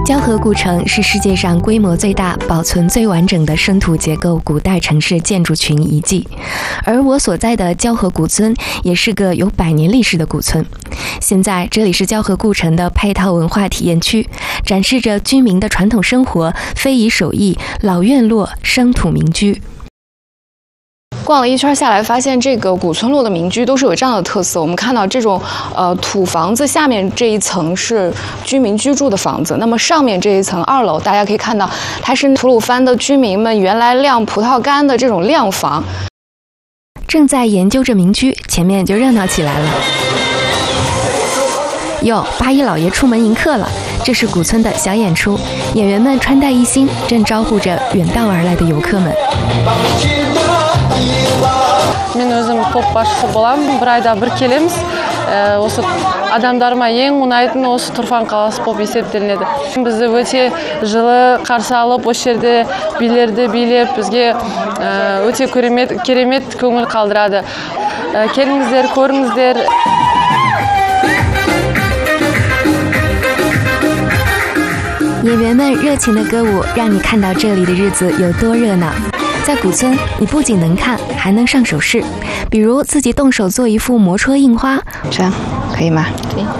交河古城是世界上规模最大、保存最完整的生土结构古代城市建筑群遗迹，而我所在的交河古村也是个有100年历史的古村。现在这里是交河古城的配套文化体验区，展示着居民的传统生活、非遗手艺、老院落、生土民居。 逛了一圈下来，发现这个古村落的民居都是有这样的特色。我们看到这种土房子下面这一层是居民居住的房子，那么上面这一层2楼，大家可以看到它是吐鲁番的居民们原来晾葡萄干的这种晾房。 正在研究着民居，前面就热闹起来了。哟，八一老爷出门迎客了，这是古村的小演出，演员们穿戴一新，正招呼着远道而来的游客们。 Мен өзім топ басшысы боламын, бір айда бір келеміз. Осы адамдарыма ең ұнайтын осы Тұрфан қаласы болып есептелінеді. Бізді өте жылы қарсы алып, осы жерде билерді билеп, бізге өте керемет көңіл қалдырады. Келіңіздер, көріңіздер. 演员们热情的歌舞，让你看到这里的日子有多热闹。在古村，你不仅能看，还能上手势，比如自己动手做一幅魔戳印花， 这样可以吗？可以。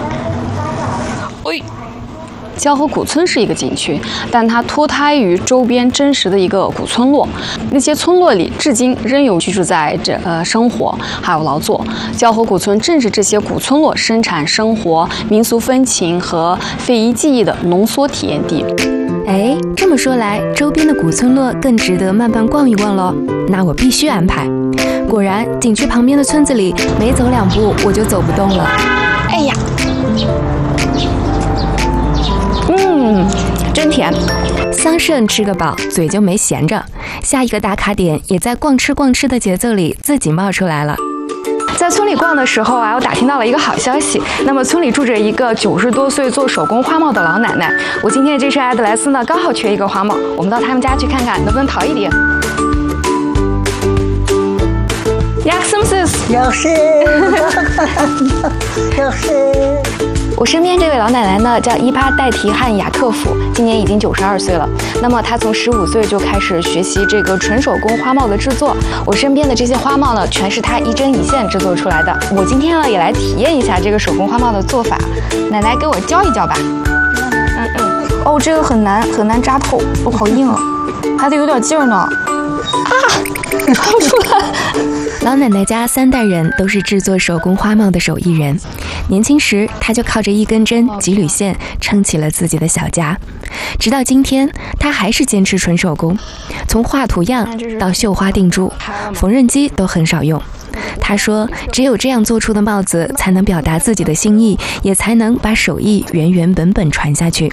交河古村是一个景区，但它脱胎于周边真实的一个古村落。那些村落里至今仍有居住在生活，还有劳作。交河古村正是这些古村落生产生活、民俗风情和非遗技艺的浓缩体验地。 哎，这么说来，周边的古村落更值得慢慢逛一逛咯。那我必须安排。果然，景区旁边的村子里，没走2步我就走不动了。 哎呀！真甜。 桑葚吃个饱，嘴就没闲着。下一个打卡点也在逛吃的节奏里自己冒出来了。 在村里逛的时候啊，我打听到了一个好消息。那么村里住着一个90多岁做手工花帽的老奶奶。我今天这车爱德莱斯呢，刚好缺一个花帽，我们到他们家去看看能不能淘一顶。我身边这位老奶奶呢，叫伊巴代提汉雅克夫，今年已经92岁了。那么她从15岁就开始学习这个纯手工花帽的制作。我身边的这些花帽呢，全是她一针一线制作出来的。我今天呢，也来体验一下这个手工花帽的做法。奶奶给我教一教吧。哦，这个很难扎透，好硬啊，还得有点劲儿呢。掏出来。 老奶奶家3代人都是制作手工花帽的手艺人。年轻时，她就靠着1根针、几缕线撑起了自己的小家。直到今天，她还是坚持纯手工，从画图样到绣花定铸，缝纫机都很少用。她说，只有这样做出的帽子，才能表达自己的心意，也才能把手艺原本传下去。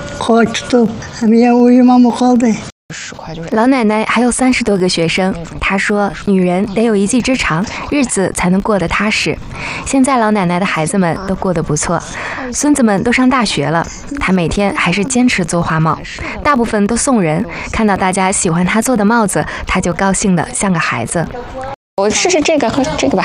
老奶奶还有30多个学生，她说女人得有一技之长，日子才能过得踏实。现在老奶奶的孩子们都过得不错，孙子们都上大学了，她每天还是坚持做花帽，大部分都送人，看到大家喜欢她做的帽子，她就高兴得像个孩子。 我试试这个和这个吧。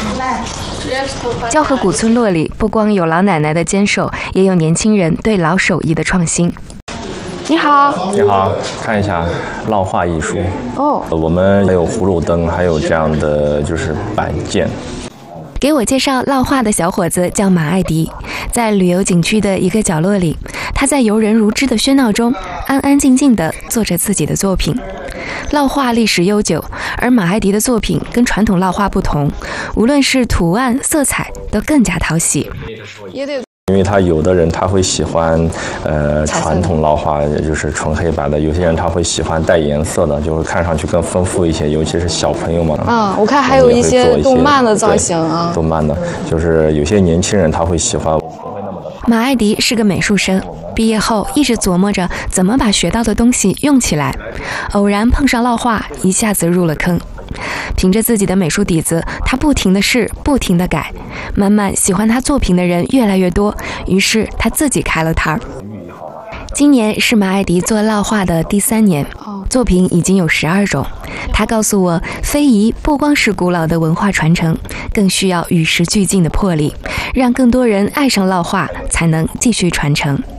交河古村落里不光有老奶奶的坚守，也有年轻人对老手艺的创新。 你好， 你好，看一下烙画艺术。 哦， 我们还有葫芦灯，还有这样的就是板件。 给我介绍烙画的小伙子叫马艾迪，在旅游景区的一个角落里，他在游人如织的喧闹中，安安静静地做着自己的作品。烙画历史悠久，而马艾迪的作品跟传统烙画不同，无论是图案、色彩都更加讨喜。 因为有的人他会喜欢传统烙画，就是纯黑白的；有些人他会喜欢带颜色的，就会看上去更丰富一些。尤其是小朋友嘛。 我看还有一些动漫的造型啊。 动漫的，就是有些年轻人他会喜欢。 马艾迪是个美术生，毕业后一直琢磨着怎么把学到的东西用起来，偶然碰上烙画，一下子入了坑。凭着自己的美术底子，他不停地试，不停地改，慢慢喜欢他作品的人越来越多，于是他自己开了摊儿。今年是马艾迪做烙画的第3年，作品已经有12种。他告诉我，非遗不光是古老的文化传承，更需要与时俱进的魄力，让更多人爱上烙画，才能继续传承。